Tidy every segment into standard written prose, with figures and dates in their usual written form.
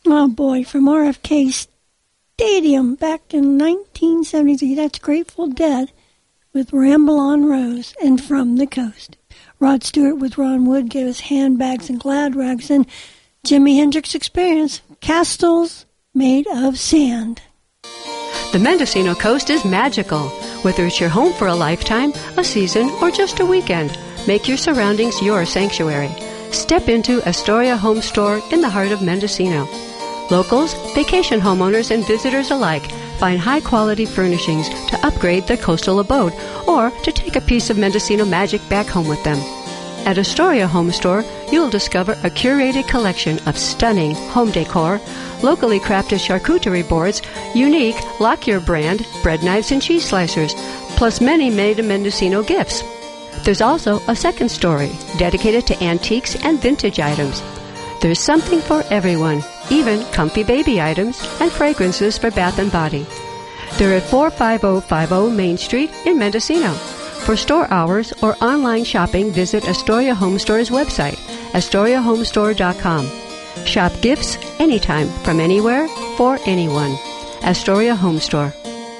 Oh, boy, from RFK Stadium back in 1973. That's Grateful Dead with Ramble on Rose and From the Coast. Rod Stewart with Ron Wood gave us Handbags and Glad Rags, and Jimi Hendrix Experience, Castles Made of Sand. The Mendocino coast is magical. Whether it's your home for a lifetime, a season, or just a weekend, make your surroundings your sanctuary. Step into Astoria Home Store in the heart of Mendocino. Locals, vacation homeowners, and visitors alike find high-quality furnishings to upgrade their coastal abode or to take a piece of Mendocino magic back home with them. At Astoria Home Store, you'll discover a curated collection of stunning home decor, locally crafted charcuterie boards, unique Lockyer brand bread knives and cheese slicers, plus many made-in-Mendocino gifts. There's also a second story dedicated to antiques and vintage items. There's something for everyone, even comfy baby items and fragrances for bath and body. They're at 45050 Main Street in Mendocino. For store hours or online shopping, visit Astoria Home Store's website, AstoriaHomestore.com. Shop gifts anytime, from anywhere, for anyone. Astoria Home Store.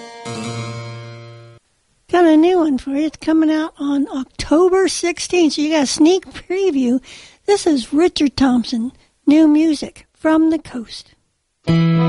Got a new one for you. It's coming out on October 16th, so you got a sneak preview. This is Richard Thompson, new music from the coast.